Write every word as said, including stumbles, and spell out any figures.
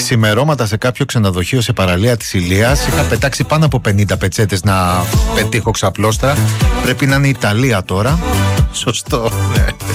Ξημερώματα σε κάποιο ξενοδοχείο σε παραλία της Ηλίας. Είχα πετάξει πάνω από πενήντα πετσέτες να πετύχω ξαπλώστα. Πρέπει να είναι η Ιταλία τώρα. Σωστό, ναι.